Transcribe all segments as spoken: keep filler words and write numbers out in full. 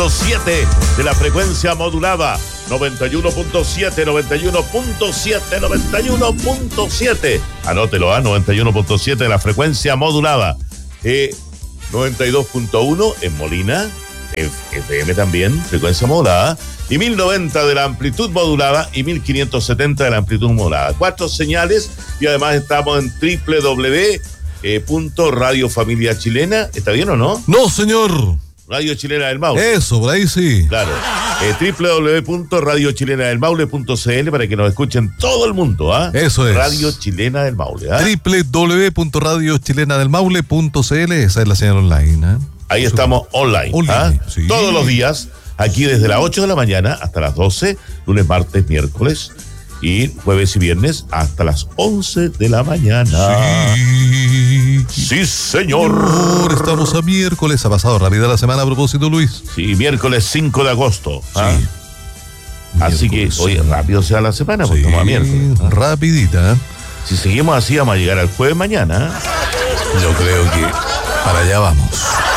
punto siete de la frecuencia modulada. noventa y uno punto siete, noventa y uno punto siete, noventa y uno punto siete. Anótelo, a ¿eh? noventa y uno punto siete de la frecuencia modulada. Eh, noventa y dos punto uno en Molina, F M también, frecuencia modulada. Y mil noventa de la amplitud modulada y mil quinientos setenta de la amplitud modulada. Cuatro señales y además estamos en doble u doble u doble u punto radio familia chilena. ¿Está bien o no? No, señor. Radio Chilena del Maule. Eso, por ahí sí. Claro. Eh, doble u doble u doble u punto radio chilena del maule punto c l para que nos escuchen todo el mundo. ¿Ah? Eso es. Radio Chilena del Maule. ¿Ah? doble u doble u doble u punto radio chilena del maule punto c l. Esa es la señal online. ¿eh? Ahí Eso. estamos online. online ¿Ah? sí. Todos los días. Aquí desde las ocho de la mañana hasta las doce. Lunes, martes, miércoles. Y jueves y viernes hasta las once de la mañana. Sí. Sí, señor. Por, estamos a miércoles. Ha pasado rápida la semana a propósito, Luis. Sí, miércoles cinco de agosto. ¿Ah? Sí. Así que, Miércoles. oye, rápido sea la semana, porque Sí, estamos a miércoles. ¿Ah? rapidita. ¿eh? Si seguimos así, vamos a llegar al jueves mañana. Yo creo que para allá vamos.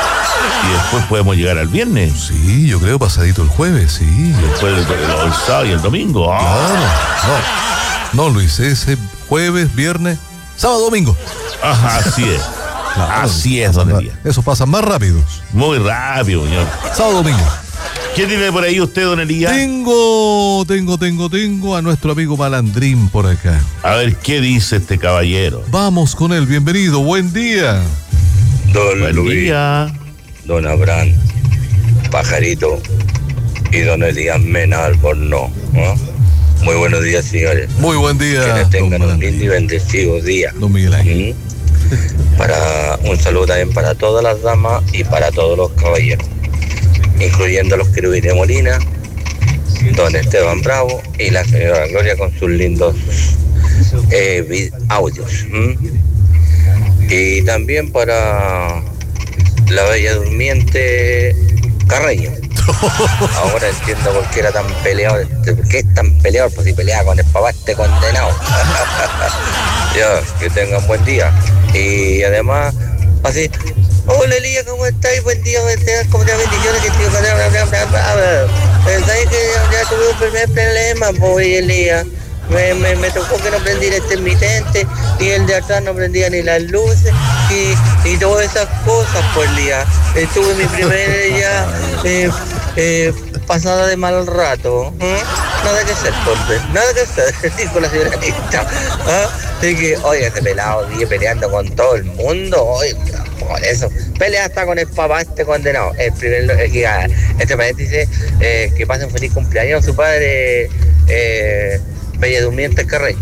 Y después podemos llegar al viernes. Sí, yo creo pasadito el jueves, sí. Después el, el, el sábado y el domingo. ¡Ah! Claro. No, no, Luis, ese jueves, viernes, sábado, domingo. Ajá, así es. Claro, así es, don Elías. Eso pasa más rápidos. Muy rápido, señor. Sábado, domingo. ¿Qué tiene por ahí usted, don Elías? Tengo, tengo, tengo, tengo a nuestro amigo Malandrín por acá. A ver, ¿qué dice este caballero? Vamos con él, bienvenido, buen día. Don Buen Luis, día. don Abraham, Pajarito y don Elías Mena Albornoz, ¿no? Muy buenos días, señores. Muy buen día. Que tengan don un Malandrín. lindo y bendecido día. Don Miguel Ángel. ¿Mm? Para un saludo también para todas las damas y para todos los caballeros, incluyendo a los querubines de Molina, don Esteban Bravo y la señora Gloria con sus lindos eh, vid- audios. ¿Mm? Y también para la bella durmiente Carreño. Ahora entiendo por qué era tan peleador, por qué es tan peleador, pues si peleaba con el papá este condenado. Ya, que tengan buen día. Y además, así, hola Elías, ¿cómo estás? Buen día, buen día, ¿cómo te bendiciones? Que te ¿sabes que ya tuve un primer problema, pues Elías? Me, me, me tocó que no prendiera el intermitente y el de atrás no prendía ni las luces y, y todas esas cosas, pues Elías. Estuve mi primera ya eh, eh, pasada de mal rato. ¿eh? Nada que hacer, hombre, nada que hacer, dijo la señora Anita. ¿Ah? Así que, oye, ese pelado sigue peleando con todo el mundo, oye, por eso. Pelea hasta con el papá este condenado. El primer, el que, este paréntesis, eh, que pasen feliz cumpleaños a su padre, eh, Bella Durmiente Carreño.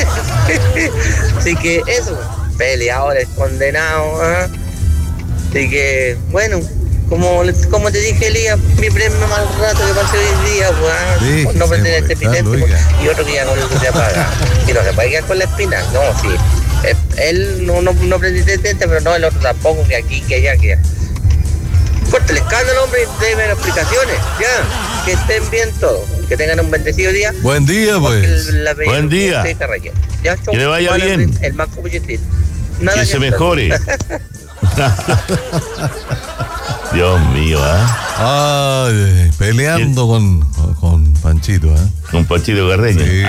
Así que eso, peleadores condenados. ¿eh? Así que, bueno, como, como te dije, Elías, mi premio mal rato que pasé hoy día, pues, Sí, por no sí, prender este pues, claro, pitente, oiga. y otro que ya con el que se apaga. Y no se puede quedar con la espina, no, sí. Eh, Él no, no, no prende el pitente, pero no el otro tampoco, que aquí, que allá, que allá. Fuerte el escándalo, hombre, y déme las explicaciones, ya. Que estén bien todos, que tengan un bendecido día. Buen día, pues. El- la Buen día. de Carreño. Ya, chau. Que le vaya Vale, bien. El más cuchillito. Nada Que se hacer. mejore. Dios mío, ¿ah? Ay, peleando con, con Panchito, ¿eh? Un Panchito Carreño. Sí.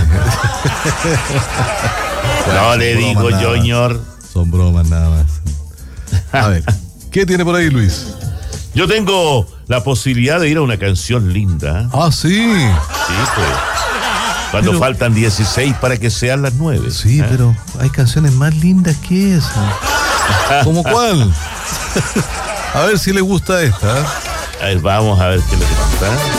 No le Son digo bromas yo, nada más. señor. Son bromas nada más. A ver, ¿qué tiene por ahí, Luis? Yo tengo la posibilidad de ir a una canción linda. Ah, sí. Sí, pues. Cuando Pero- faltan dieciséis para que sean las nueve. Sí, ¿eh? pero hay canciones más lindas que esa. ¿Cómo cuál? A ver si le gusta esta. ¿eh? A ver, vamos a ver qué es lo que pasa.